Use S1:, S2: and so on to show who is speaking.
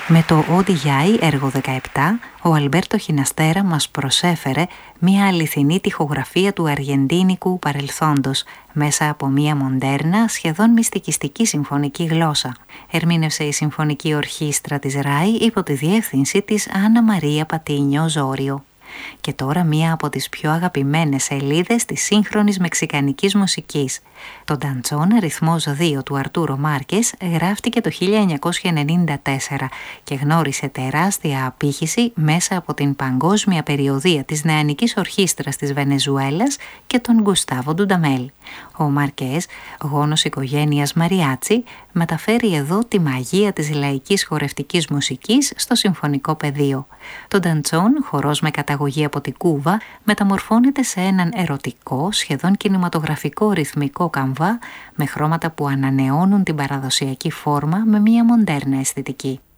S1: Με το «Όντι Γιάι» έργο 17, ο Αλμπέρτο Χιναστέρα μας προσέφερε μια αληθινή τοιχογραφία του αργεντίνικου παρελθόντος μέσα από μια μοντέρνα, σχεδόν μυστικιστική συμφωνική γλώσσα. Ερμήνευσε η Συμφωνική Ορχήστρα της ΡΑΗ υπό τη διεύθυνση της Άννα Μαρία Πατίνιο Ζόριο. Και τώρα μία από τις πιο αγαπημένες σελίδες της σύγχρονης μεξικανικής μουσικής. Το «Νταντσόν» αριθμός 2 του Αρτούρο Μάρκες γράφτηκε το 1994 και γνώρισε τεράστια απήχηση μέσα από την παγκόσμια περιοδεία της Νεανικής Ορχήστρας της Βενεζουέλας και τον Γκουστάβο Ντουνταμέλ. Ο Μάρκες, γόνος οικογένειας Μαριάτσι, μεταφέρει εδώ τη μαγεία της λαϊκής χορευτικής μουσικής στο συμφωνικό πεδίο. Το «Νταντσόν», χορός με καταγωγή από την Κούβα, μεταμορφώνεται σε έναν ερωτικό, σχεδόν κινηματογραφικό ρυθμικό καμβά με χρώματα που ανανεώνουν την παραδοσιακή φόρμα με μια μοντέρνα αισθητική.